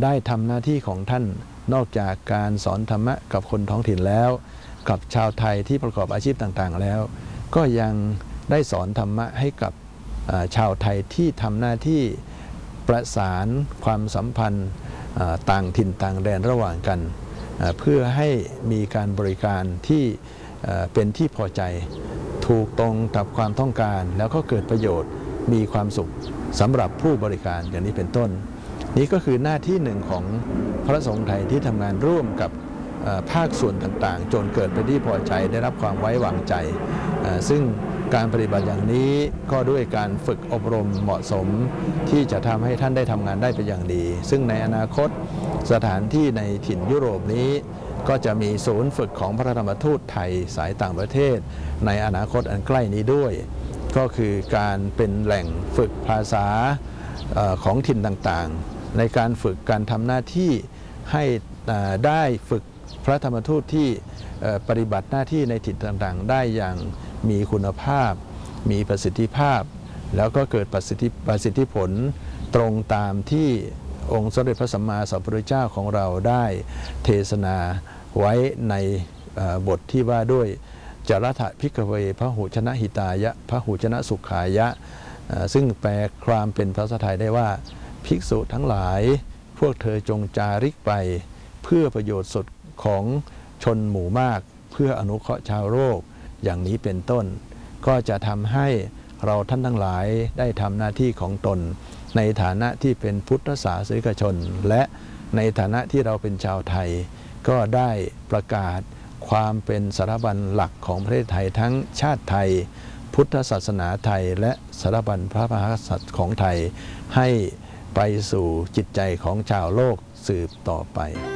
ได้ทำหน้าที่ของท่านนอกจากการสอนธรรมะกับคนท้องถิ่นแล้วกับชาวไทยที่ประกอบอาชีพต่างๆแล้วก็ยังได้สอนธรรมะให้กับชาวไทยที่ทำหน้าที่ประสานความสัมพันธ์ต่างถิ่นต่างแดนระหว่างกันเพื่อให้มีการบริการที่เป็นที่พอใจถูกตรงกับความต้องการแล้วก็เกิดประโยชน์มีความสุขสำหรับผู้บริการอย่างนี้เป็นต้นนี้ก็คือหน้าที่หนึ่งของพระสงฆ์ไทยที่ทำงานร่วมกับภาคส่วนต่างๆจนเกิดเป็นที่พอใจได้รับความไว้วางใจซึ่งการปฏิบัติอย่างนี้ก็ด้วยการฝึกอบรมเหมาะสมที่จะทำให้ท่านได้ทำงานได้เป็นอย่างดีซึ่งในอนาคตสถานที่ในถิ่นยุโรปนี้ก็จะมีศูนย์ฝึกของพระธรรมทูตไทยสายต่างประเทศในอนาคตอันใกล้นี้ด้วยก็คือการเป็นแหล่งฝึกภาษาของถิ่นต่างๆในการฝึกการทำหน้าที่ให้ได้ฝึกพระธรรมทูตที่ปฏิบัติหน้าที่ในถิ่นต่างๆได้อย่างมีคุณภาพมีประสิทธิภาพแล้วก็เกิดประสิทธิผลตรงตามที่องค์สมเด็จพระสัมมาสัมพุทธเจ้าของเราได้เทศนาไว้ในบทที่ว่าด้วยจรัฐภิกขเวพหุชนะหิตายะพหุชนะสุขายะซึ่งแปลความเป็นภาษาไทยได้ว่าภิกษุทั้งหลายพวกเธอจงจาริกไปเพื่อประโยชน์สุดของชนหมู่มากเพื่ออนุเคราะห์ชาวโลกอย่างนี้เป็นต้นก็จะทำให้เราท่านทั้งหลายได้ทำหน้าที่ของตนในฐานะที่เป็นพุทธศาสนิกชนและในฐานะที่เราเป็นชาวไทยก็ได้ประกาศความเป็นสถาบันหลักของประเทศไทยทั้งชาติไทยพุทธศาสนาไทยและสถาบันพระมหากษัตริย์ของไทยให้ไปสู่จิตใจของชาวโลกสืบต่อไป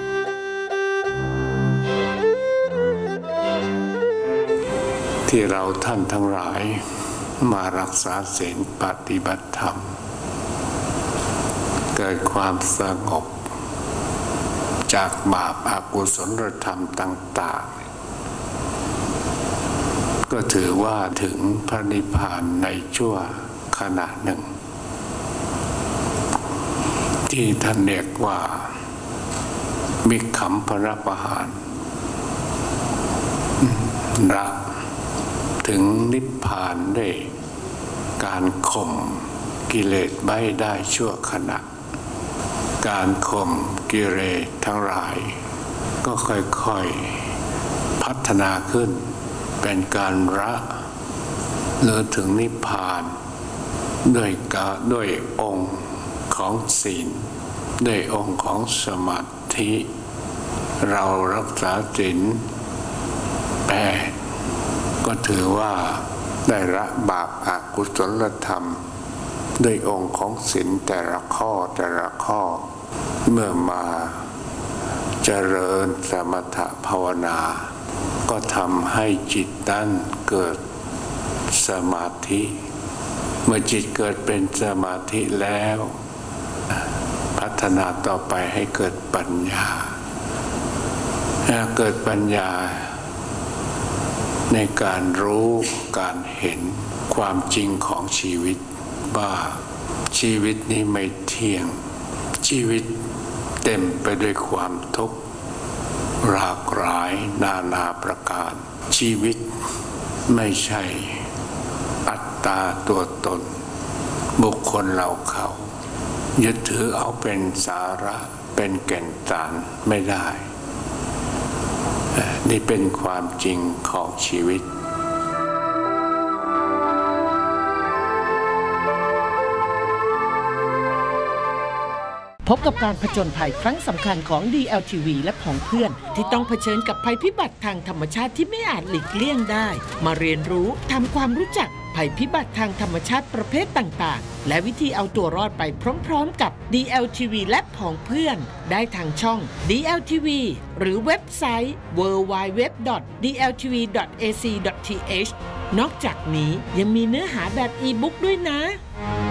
ที่เราท่านทั้งหลายมารักษาศีลปฏิบัติธรรมเกิดความสงบจากบาปอกุศลธรรมต่างๆก็ถือว่าถึงพระนิพพานในชั่วขณะหนึ่งที่ท่านเรียกว่ามิขำพระประหารละถึงนิพพานด้วยการข่มกิเลสไว้ได้ชั่วขณะการข่มกิเลสทั้งหลายก็ค่อยๆพัฒนาขึ้นเป็นการละเลื่อถึงนิพพานด้วยองค์ของศีลด้วยองค์ของสมาธิเรารักษาศีล8ก็ถือว่าได้ละบาปอกุศลธรรมด้วยองค์ของศีลแต่ละข้อเมื่อมาเจริญสมถภาวนาก็ทำให้จิตนั้นเกิดสมาธิเมื่อจิตเกิดเป็นสมาธิแล้วพัฒนาต่อไปให้เกิดปัญญาเกิดปัญญาในการรู้การเห็นความจริงของชีวิตว่าชีวิตนี้ไม่เที่ยงชีวิตเต็มไปด้วยความทุกข์หลากหลายนาประการชีวิตไม่ใช่อัตตาตัวตนบุคคลเราเขายึดถือเอาเป็นสาระเป็นแก่นสารไม่ได้นี่เป็นความจริงของชีวิตพบกับการผจญภัยครั้งสำคัญของ DLTV และของเพื่อนที่ต้องเผชิญกับภัยพิบัติทางธรรมชาติที่ไม่อาจหลีกเลี่ยงได้มาเรียนรู้ทำความรู้จักภัยพิบัติทางธรรมชาติประเภทต่างๆและวิธีเอาตัวรอดไปพร้อมๆกับ DLTV และของเพื่อนได้ทางช่อง DLTV หรือเว็บไซต์ www.dltv.ac.th นอกจากนี้ยังมีเนื้อหาแบบอีบุ๊กด้วยนะ